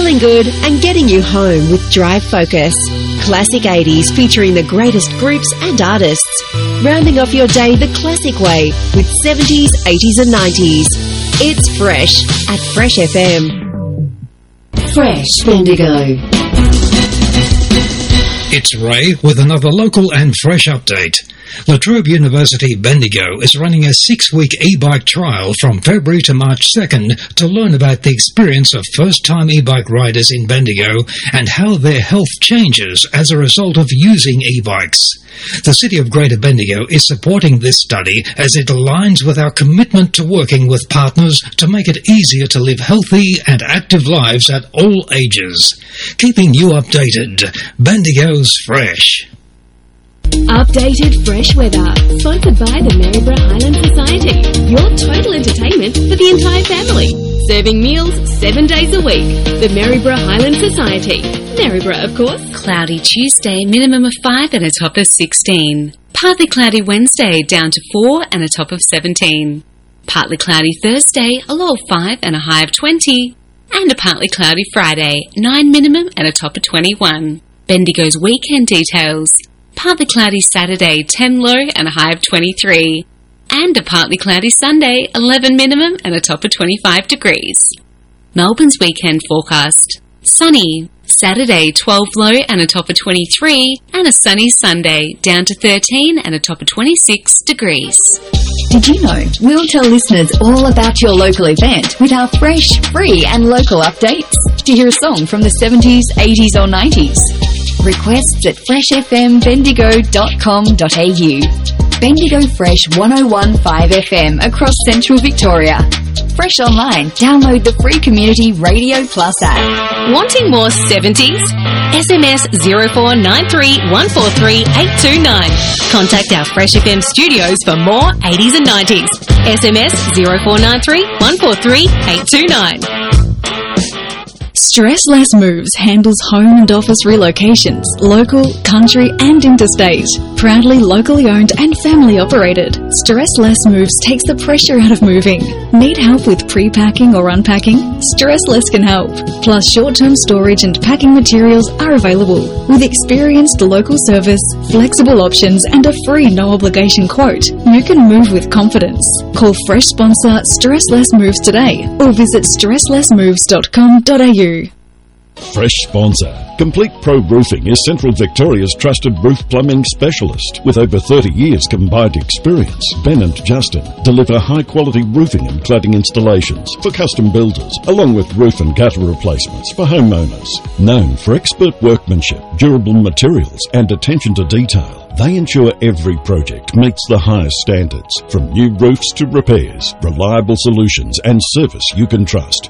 feeling good and getting you home with Drive Focus. Classic 80s featuring the greatest groups and artists. Rounding off your day the classic way with 70s, 80s and 90s. It's Fresh at Fresh FM. Fresh Bendigo. It's Ray with another local and fresh update. La Trobe University Bendigo is running a 6-week e-bike trial from February to March 2nd to learn about the experience of first-time e-bike riders in Bendigo and how their health changes as a result of using e-bikes. The City of Greater Bendigo is supporting this study as it aligns with our commitment to working with partners to make it easier to live healthy and active lives at all ages. Keeping you updated, Bendigo's Fresh. Updated fresh weather, sponsored by the Maryborough Highland Society. Your total entertainment for the entire family. Serving meals 7 days a week. The Maryborough Highland Society. Maryborough, of course. Cloudy Tuesday, minimum of 5 and a top of 16. Partly cloudy Wednesday, down to 4 and a top of 17. Partly cloudy Thursday, a low of 5 and a high of 20. And a partly cloudy Friday, 9 minimum and a top of 21. Bendigo's weekend details. Partly cloudy Saturday, 10 low and a high of 23. And a partly cloudy Sunday, 11 minimum and a top of 25 degrees. Melbourne's weekend forecast. Sunny. Saturday, 12 low and a top of 23. And a sunny Sunday, down to 13 and a top of 26 degrees. Did you know we'll tell listeners all about your local event with our fresh, free and local updates? To hear a song from the 70s, 80s or 90s? Requests at freshfmbendigo.com.au. Bendigo Fresh 101.5 FM across Central Victoria. Fresh online, download the free Community Radio Plus app. Wanting more 70s? SMS 0493 143 829. Contact our Fresh FM studios for more 80s and 90s. SMS 0493 143 829. Stress Less Moves handles home and office relocations, local, country and interstate. Proudly locally owned and family operated, Stress Less Moves takes the pressure out of moving. Need help with pre-packing or unpacking? Stress Less can help. Plus short-term storage and packing materials are available. With experienced local service, flexible options and a free no-obligation quote, you can move with confidence. Call Fresh sponsor Stress Less Moves today or visit stresslessmoves.com.au. Fresh sponsor. Complete Pro Roofing is Central Victoria's trusted roof plumbing specialist. With over 30 years combined experience, Ben and Justin deliver high-quality roofing and cladding installations for custom builders, along with roof and gutter replacements for homeowners. Known for expert workmanship, durable materials and attention to detail, they ensure every project meets the highest standards. From new roofs to repairs, reliable solutions and service you can trust.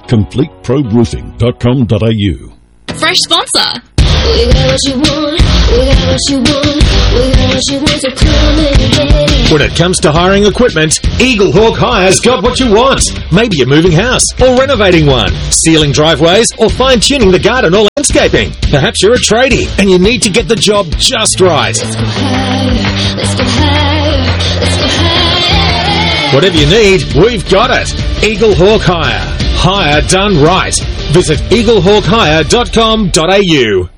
CompleteProRoofing.com.au. Fresh sponsor. We got what you want, we got what you want, we got what you want, so come and get it. When it comes to hiring equipment, Eagle Hawk Hire's got what you want. Maybe a moving house or renovating one, sealing driveways or fine-tuning the garden or landscaping. Perhaps you're a tradie and you need to get the job just right. Let's go higher, let's go higher, let's go higher. Whatever you need, we've got it. Eagle Hawk Hire. Hire done right. Visit eaglehawkhire.com.au.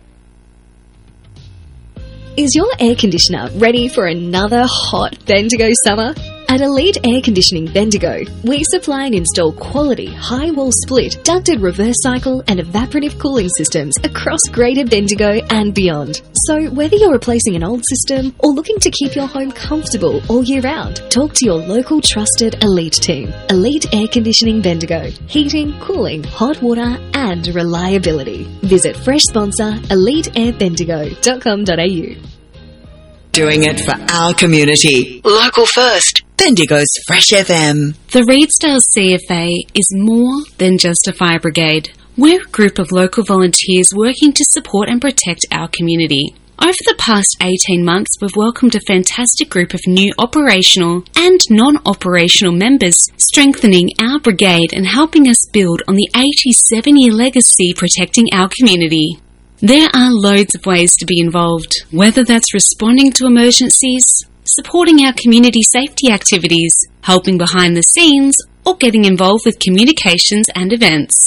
Is your air conditioner ready for another hot Bendigo summer? At Elite Air Conditioning Bendigo, we supply and install quality, high-wall split, ducted reverse cycle and evaporative cooling systems across Greater Bendigo and beyond. So whether you're replacing an old system or looking to keep your home comfortable all year round, talk to your local trusted Elite team. Elite Air Conditioning Bendigo. Heating, cooling, hot water and reliability. Visit fresh sponsor eliteairbendigo.com.au. Doing it for our community. Local first. Bendigo's Fresh FM. The Reedsdale CFA is more than just a fire brigade. We're a group of local volunteers working to support and protect our community. Over the past 18 months, we've welcomed a fantastic group of new operational and non-operational members, strengthening our brigade and helping us build on the 87-year legacy protecting our community. There are loads of ways to be involved, whether that's responding to emergencies, supporting our community safety activities, helping behind the scenes, or getting involved with communications and events.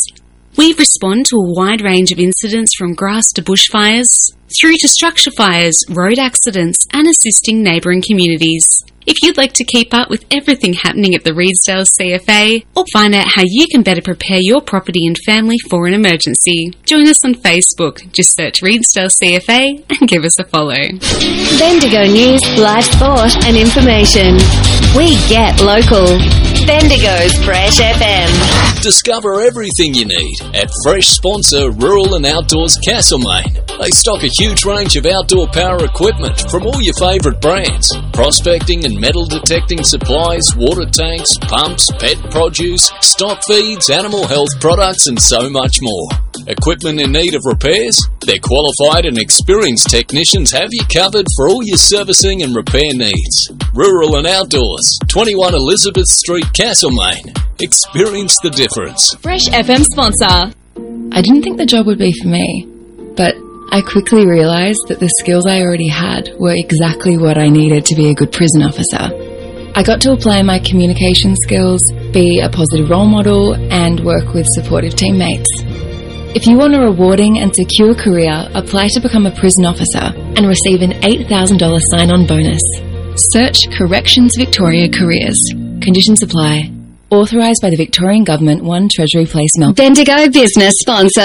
We respond to a wide range of incidents from grass to bushfires, through to structure fires, road accidents, and assisting neighbouring communities. If you'd like to keep up with everything happening at the Reedsdale CFA or find out how you can better prepare your property and family for an emergency, join us on Facebook. Just search Reedsdale CFA and give us a follow. Bendigo News, live sport and information. We get local. Bendigo's Fresh FM. Discover everything you need at Fresh sponsor Rural and Outdoors Castlemaine. They stock a huge range of outdoor power equipment from all your favourite brands. Prospecting and metal detecting supplies, water tanks, pumps, pet produce, stock feeds, animal health products and so much more. Equipment in need of repairs? Their qualified and experienced technicians have you covered for all your servicing and repair needs. Rural and Outdoors, 21 Elizabeth Street, Castlemaine. Experience the difference. Fresh FM sponsor. I didn't think the job would be for me, but I quickly realised that the skills I already had were exactly what I needed to be a good prison officer. I got to apply my communication skills, be a positive role model, and work with supportive teammates. If you want a rewarding and secure career, apply to become a prison officer and receive an $8,000 sign-on bonus. Search Corrections Victoria Careers. Conditions apply. Authorised by the Victorian Government, 1 Treasury Place, Melbourne. Bendigo Business Sponsor.